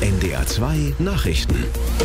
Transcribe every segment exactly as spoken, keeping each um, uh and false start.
N D R zwei Nachrichten.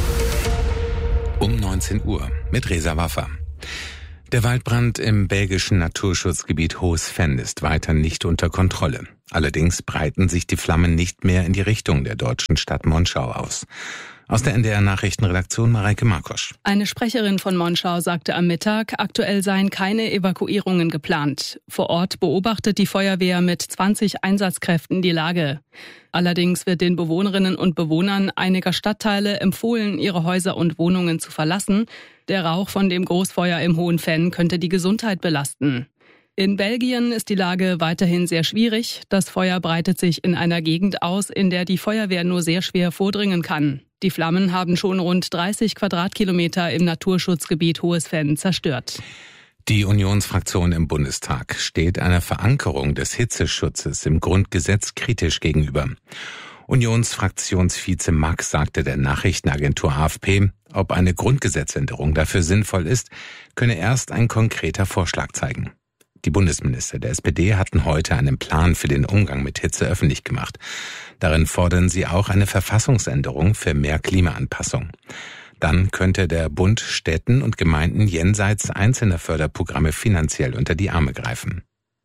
Um neunzehn Uhr mit Reza Waffa. Der Waldbrand im belgischen Naturschutzgebiet Hohes Venn ist weiter nicht unter Kontrolle. Allerdings breiten sich die Flammen nicht mehr in die Richtung der deutschen Stadt Monschau aus. Aus der N D R-Nachrichtenredaktion Mareike Markosch. Eine Sprecherin von Monschau sagte am Mittag, aktuell seien keine Evakuierungen geplant. Vor Ort beobachtet die Feuerwehr mit zwanzig Einsatzkräften die Lage. Allerdings wird den Bewohnerinnen und Bewohnern einiger Stadtteile empfohlen, ihre Häuser und Wohnungen zu verlassen. Der Rauch von dem Großfeuer im Hohen Venn könnte die Gesundheit belasten. In Belgien ist die Lage weiterhin sehr schwierig. Das Feuer breitet sich in einer Gegend aus, in der die Feuerwehr nur sehr schwer vordringen kann. Die Flammen haben schon rund dreißig Quadratkilometer im Naturschutzgebiet Hohes Venn zerstört. Die Unionsfraktion im Bundestag steht einer Verankerung des Hitzeschutzes im Grundgesetz kritisch gegenüber. Unionsfraktionsvize Mack sagte der Nachrichtenagentur A F P, ob eine Grundgesetzänderung dafür sinnvoll ist, könne erst ein konkreter Vorschlag zeigen. Die Bundesminister der S P D hatten heute einen Plan für den Umgang mit Hitze öffentlich gemacht. Darin fordern sie auch eine Verfassungsänderung für mehr Klimaanpassung. Dann könnte der Bund Städten und Gemeinden jenseits einzelner Förderprogramme finanziell unter die Arme greifen.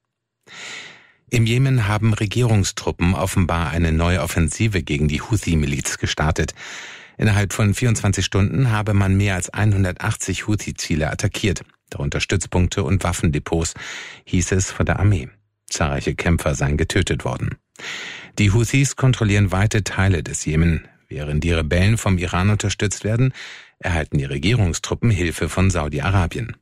Im Jemen haben Regierungstruppen offenbar eine neue Offensive gegen die Houthi-Miliz gestartet. Innerhalb von vierundzwanzig Stunden habe man mehr als hundertachtzig Houthi-Ziele attackiert, darunter Stützpunkte und Waffendepots, hieß es von der Armee. Zahlreiche Kämpfer seien getötet worden. Die Houthis kontrollieren weite Teile des Jemen. Während die Rebellen vom Iran unterstützt werden, erhalten die Regierungstruppen Hilfe von Saudi-Arabien.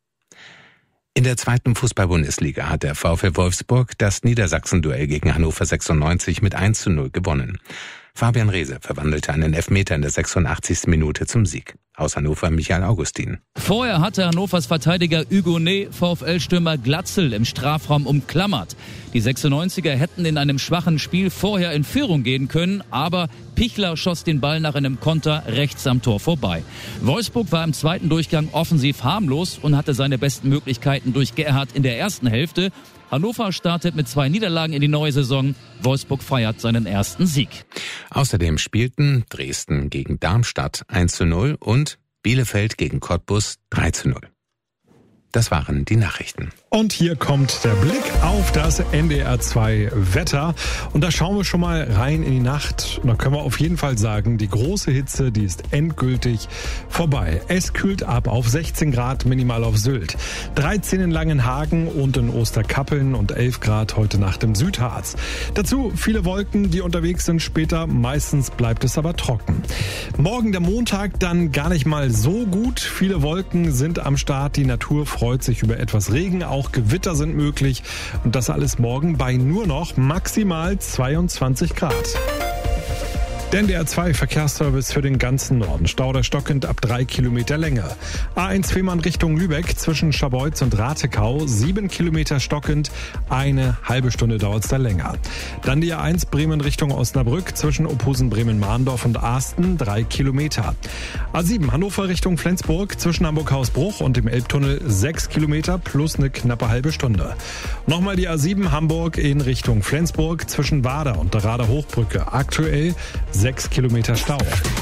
In der zweiten Fußball-Bundesliga hat der VfL Wolfsburg das Niedersachsen-Duell gegen Hannover sechsundneunzig mit eins zu null gewonnen. Fabian Reese verwandelte einen Elfmeter in der sechsundachtzigsten Minute zum Sieg. Aus Hannover Michael Augustin. Vorher hatte Hannovers Verteidiger Hugonet VfL-Stürmer Glatzel im Strafraum umklammert. Die sechsundneunziger hätten in einem schwachen Spiel vorher in Führung gehen können, aber Pichler schoss den Ball nach einem Konter rechts am Tor vorbei. Wolfsburg war im zweiten Durchgang offensiv harmlos und hatte seine besten Möglichkeiten durch Gerhardt in der ersten Hälfte. Hannover startet mit zwei Niederlagen in die neue Saison. Wolfsburg feiert seinen ersten Sieg. Außerdem spielten Dresden gegen Darmstadt eins zu null und Bielefeld gegen Cottbus drei zu null. Das waren die Nachrichten. Und hier kommt der Blick auf das N D R zwei Wetter. Und da schauen wir schon mal rein in die Nacht. Und da können wir auf jeden Fall sagen, die große Hitze, die ist endgültig vorbei. Es kühlt ab auf sechzehn Grad minimal auf Sylt, dreizehn in Langenhagen und in Osterkappeln und elf Grad heute Nacht im Südharz. Dazu viele Wolken, die unterwegs sind später. Meistens bleibt es aber trocken. Morgen der Montag dann gar nicht mal so gut. Viele Wolken sind am Start. Die Natur freut sich über etwas Regen. Auch Gewitter sind möglich und das alles morgen bei nur noch maximal zweiundzwanzig Grad. Der N D R zwei Verkehrsservice für den ganzen Norden. Stauder stockend ab drei Kilometer Länge. A eins Fehmarn Richtung Lübeck zwischen Scharbeutz und Ratekau. sieben Kilometer stockend. Eine halbe Stunde dauert es da länger. Dann die A eins Bremen Richtung Osnabrück zwischen Ophusen, Bremen-Mahndorf und Ahsten. drei Kilometer. A sieben Hannover Richtung Flensburg zwischen Hamburg-Hausbruch und dem Elbtunnel. sechs Kilometer plus eine knappe halbe Stunde. Nochmal die A sieben Hamburg in Richtung Flensburg zwischen Wader und der Rader Hochbrücke. Aktuell sechs Kilometer Stau.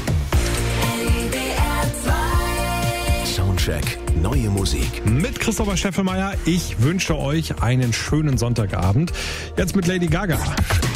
Soundcheck, neue Musik. Mit Christopher Scheffelmeier. Ich wünsche euch einen schönen Sonntagabend. Jetzt mit Lady Gaga.